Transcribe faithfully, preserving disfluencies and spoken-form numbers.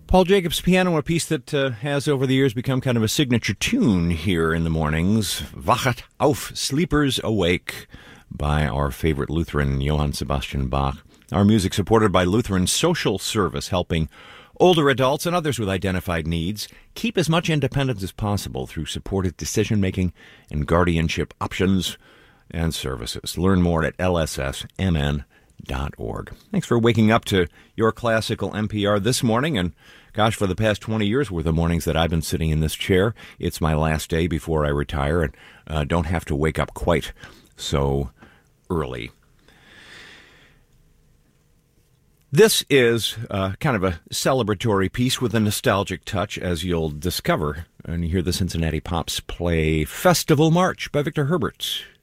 Paul Jacobs piano, a piece that uh, has over the years become kind of a signature tune here in the mornings. Wachet auf, Sleepers Awake, by our favorite Lutheran Johann Sebastian Bach. Our music supported by Lutheran Social Service, helping older adults and others with identified needs keep as much independence as possible through supported decision-making and guardianship options and services. Learn more at L S S M N dot org. Thanks for waking up to your classical N P R this morning. And gosh, for the past twenty years were the mornings that I've been sitting in this chair. It's my last day before I retire and uh, don't have to wake up quite so early. This is uh, kind of a celebratory piece with a nostalgic touch, as you'll discover. And you hear the Cincinnati Pops play Festival March by Victor Herbert.